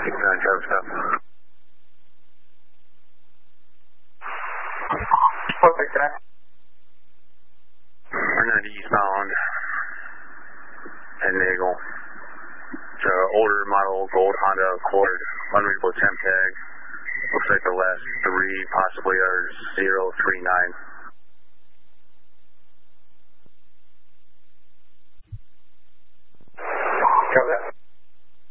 Travis stop. Perfect, that. We're going to eastbound at Nagel. It's an older model gold Honda Accord, unreadable temp tag. Looks like the last three possibly are 039.